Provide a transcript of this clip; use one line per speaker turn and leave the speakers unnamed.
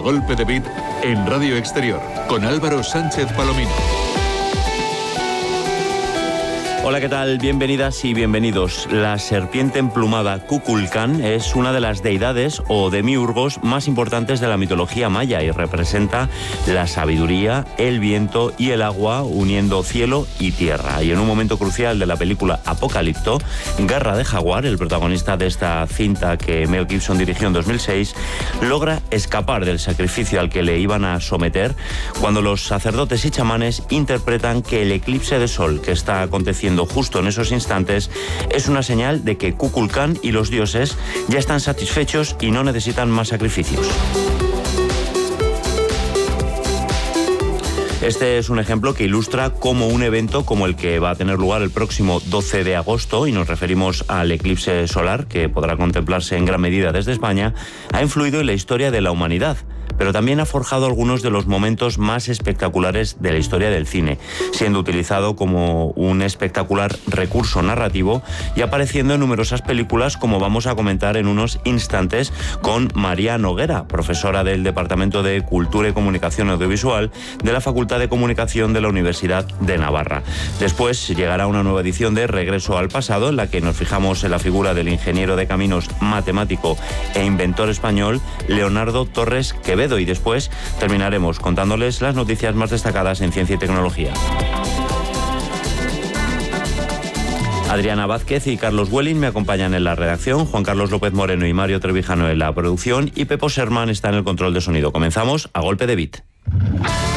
Golpe de Beat en Radio Exterior, con Álvaro Sánchez Palomino.
Hola, ¿qué tal? Bienvenidas y bienvenidos. La serpiente emplumada Kukulcán es una de las deidades o demiurgos más importantes de la mitología maya y representa la sabiduría, el viento y el agua uniendo cielo y tierra. Y en un momento crucial de la película Apocalipto, Garra de Jaguar, el protagonista de esta cinta que Mel Gibson dirigió en 2006, logra escapar del sacrificio al que le iban a someter cuando los sacerdotes y chamanes interpretan que el eclipse de sol que está aconteciendo justo en esos instantes es una señal de que Kukulcán y los dioses ya están satisfechos y no necesitan más sacrificios. Este es un ejemplo que ilustra cómo un evento como el que va a tener lugar el próximo 12 de agosto, y nos referimos al eclipse solar, que podrá contemplarse en gran medida desde España, ha influido en la historia de la humanidad, pero también ha forjado algunos de los momentos más espectaculares de la historia del cine, siendo utilizado como un espectacular recurso narrativo y apareciendo en numerosas películas, como vamos a comentar en unos instantes con María Noguera, profesora del Departamento de Cultura y Comunicación Audiovisual de la Facultad de Comunicación de la Universidad de Navarra. Después llegará una nueva edición de Regreso al Pasado, en la que nos fijamos en la figura del ingeniero de caminos, matemático e inventor español Leonardo Torres Quevedo. Y después terminaremos contándoles las noticias más destacadas en ciencia y tecnología. Adriana Vázquez y Carlos Welling me acompañan en la redacción, Juan Carlos López Moreno y Mario Trevijano en la producción, y Pepo Sermán está en el control de sonido. Comenzamos a golpe de beat.